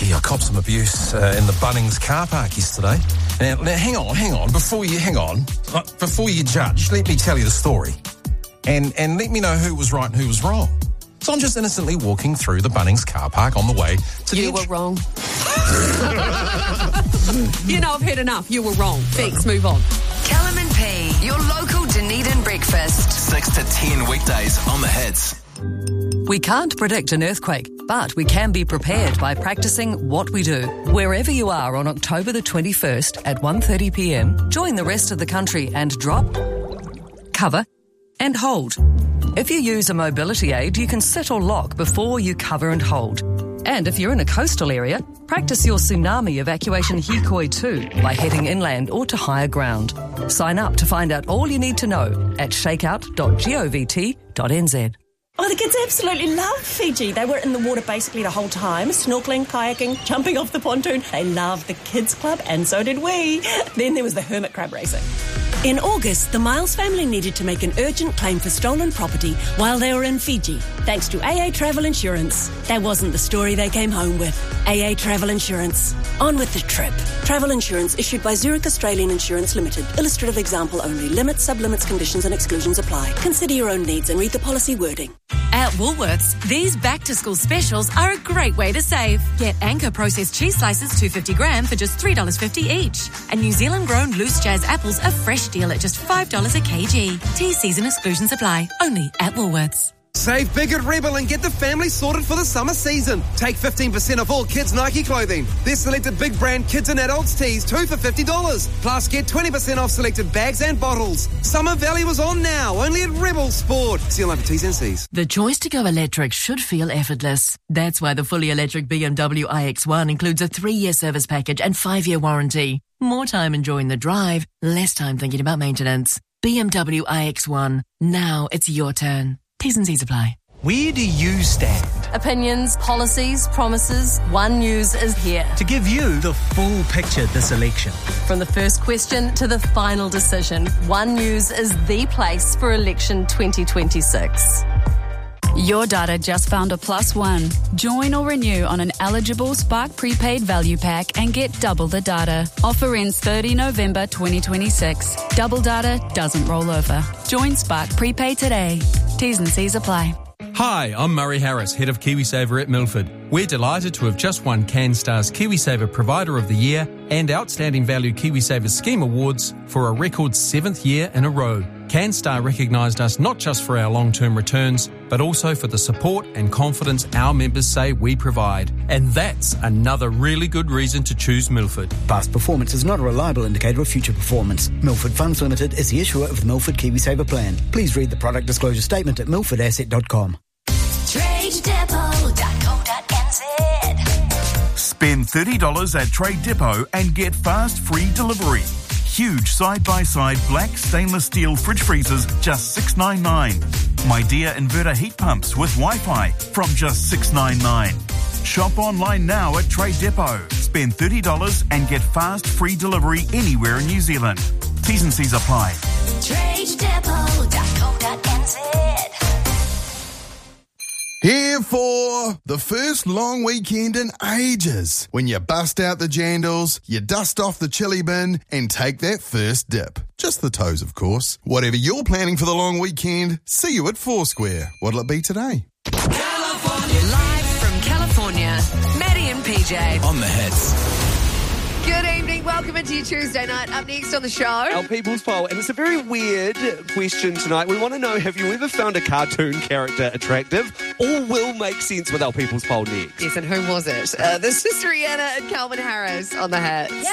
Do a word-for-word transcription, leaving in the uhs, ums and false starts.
Gee, I copped some abuse uh, in the Bunnings car park yesterday. Now, now, hang on, hang on. Before you, hang on. Uh, before you judge, let me tell you the story. And, and let me know who was right and who was wrong. So I'm just innocently walking through the Bunnings car park on the way to You the... were wrong. You know, I've heard enough. You were wrong. Thanks, move on. Callum and P, your local Dunedin breakfast. six to ten weekdays on the Hits. We can't predict an earthquake, but we can be prepared by practicing what we do. Wherever you are on October the twenty-first at one thirty p m, join the rest of the country and drop, cover and hold. If you use a mobility aid, you can sit or lock before you cover and hold. And if you're in a coastal area, practice your tsunami evacuation Hikoi too by heading inland or to higher ground. Sign up to find out all you need to know at shakeout dot govt dot n z. Oh, the kids absolutely love Fiji. They were in the water basically the whole time, snorkeling, kayaking, jumping off the pontoon. They loved the kids club, and so did we. Then there was the hermit crab racing. In August, the Miles family needed to make an urgent claim for stolen property while they were in Fiji, thanks to A A Travel Insurance. That wasn't the story they came home with. A A Travel Insurance. On with the trip. Travel insurance issued by Zurich Australian Insurance Limited. Illustrative example only. Limits, sublimits, conditions and exclusions apply. Consider your own needs and read the policy wording. At Woolworths, these back-to-school specials are a great way to save. Get Anchor processed cheese slices, two hundred fifty gram, for just three dollars fifty each. And New Zealand-grown loose jazz apples, a fresh deal at just five dollars a kg. T-Season exclusions apply. Only at Woolworths. Save big at Rebel and get the family sorted for the summer season. Take fifteen percent off all kids' Nike clothing. Their selected big brand kids and adults tees, two for fifty dollars. Plus, get twenty percent off selected bags and bottles. Summer Valley was on now, only at Rebel Sport. See you later, T's and C's. The choice to go electric should feel effortless. That's why the fully electric B M W i X one includes a three-year service package and five-year warranty. More time enjoying the drive, less time thinking about maintenance. B M W i X one. Now it's your turn. T's and C's apply. Where do you stand? Opinions, policies, promises. One News is here. To give you the full picture this election. From the first question to the final decision, One News is the place for election twenty twenty-six. Your data just found a plus one. Join or renew on an eligible Spark prepaid value pack and get double the data. Offer ends thirtieth of November twenty twenty-six. Double data doesn't roll over. Join Spark prepaid today. T's and C's apply. Hi, I'm Murray Harris, Head of KiwiSaver at Milford. We're delighted to have just won CanStar's KiwiSaver Provider of the Year and Outstanding Value KiwiSaver Scheme Awards for a record seventh year in a row. CanStar recognised us not just for our long-term returns, but also for the support and confidence our members say we provide. And that's another really good reason to choose Milford. Past performance is not a reliable indicator of future performance. Milford Funds Limited is the issuer of the Milford KiwiSaver plan. Please read the product disclosure statement at milford asset dot com. trade depot dot co dot n z. Spend thirty dollars at Trade Depot and get fast free delivery. Huge side-by-side black stainless steel fridge freezers, just six dollars ninety-nine. My Dear inverter heat pumps with Wi-Fi from just six dollars ninety-nine. Shop online now at Trade Depot. Spend thirty dollars and get fast free delivery anywhere in New Zealand. T's and C's apply. trade depot dot co dot n z. Here for the first long weekend in ages, when you bust out the jandals, you dust off the chili bin, and take that first dip. Just the toes, of course. Whatever you're planning for the long weekend, see you at Foursquare. What'll it be today? California. Live from California, Maddie and P J. On the Hits. Good evening. Welcome into your Tuesday night. Up next on the show, our People's Poll. And it's a very weird question tonight. We want to know, have you ever found a cartoon character attractive or will make sense with our People's Poll next? Yes, and who was it? Uh, this is Rihanna and Calvin Harris on the Hits.